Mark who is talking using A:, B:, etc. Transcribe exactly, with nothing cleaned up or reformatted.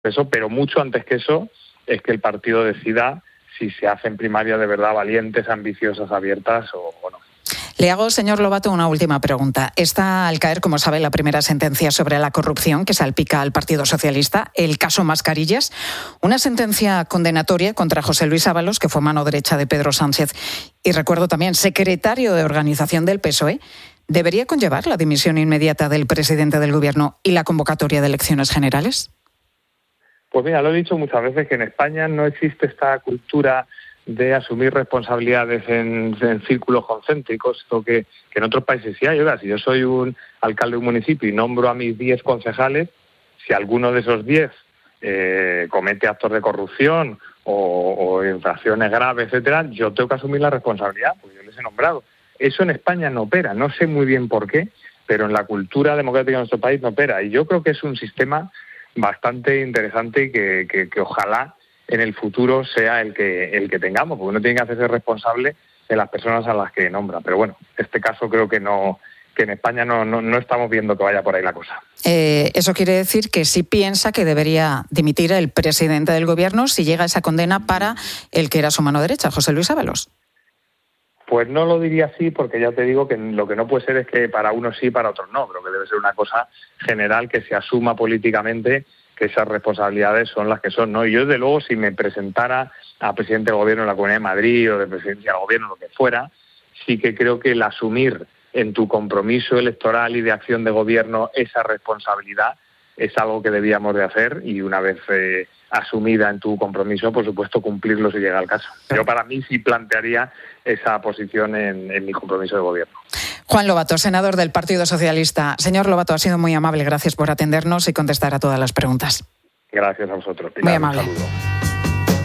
A: eso, pero mucho antes que eso es que el partido decida si se hacen primarias de verdad valientes, ambiciosas, abiertas o, o no.
B: Le hago, señor Lobato, una última pregunta. Está al caer, como sabe, la primera sentencia sobre la corrupción que salpica al Partido Socialista, el caso Mascarillas, una sentencia condenatoria contra José Luis Ábalos, que fue mano derecha de Pedro Sánchez y, recuerdo también, secretario de organización del P S O E. ¿Debería conllevar la dimisión inmediata del presidente del Gobierno y la convocatoria de elecciones generales?
A: Pues mira, lo he dicho muchas veces, que en España no existe esta cultura de asumir responsabilidades en, en círculos concéntricos, esto que, que en otros países sí hay. Oiga, si yo soy un alcalde de un municipio y nombro a mis diez concejales, si alguno de esos diez eh, comete actos de corrupción o, o infracciones graves, etcétera, yo tengo que asumir la responsabilidad, porque yo les he nombrado. Eso en España no opera, no sé muy bien por qué, pero en la cultura democrática de nuestro país no opera. Y yo creo que es un sistema bastante interesante y que, que, que ojalá en el futuro sea el que el que tengamos, porque uno tiene que hacerse responsable de las personas a las que nombra. Pero bueno, este caso creo que no que en España no, no, no estamos viendo que vaya por ahí la cosa.
B: Eh, eso quiere decir que sí piensa que debería dimitir el presidente del Gobierno si llega esa condena para el que era su mano derecha, José Luis Ábalos.
A: Pues no lo diría así, porque ya te digo que lo que no puede ser es que para unos sí, para otros no. Creo que debe ser una cosa general que se asuma políticamente que esas responsabilidades son las que son, ¿no? Y yo, desde luego, si me presentara a presidente del Gobierno de la Comunidad de Madrid o de presidencia del Gobierno, lo que fuera, sí que creo que el asumir en tu compromiso electoral y de acción de gobierno esa responsabilidad es algo que debíamos de hacer y una vez eh, asumida en tu compromiso, por supuesto, cumplirlo si llega el caso. Yo para mí sí plantearía esa posición en, en mi compromiso de gobierno.
B: Juan Lobato, senador del Partido Socialista. Señor Lobato, ha sido muy amable. Gracias por atendernos y contestar a todas las preguntas.
A: Gracias a vosotros, Pilar.
B: Muy amable.
A: Un saludo.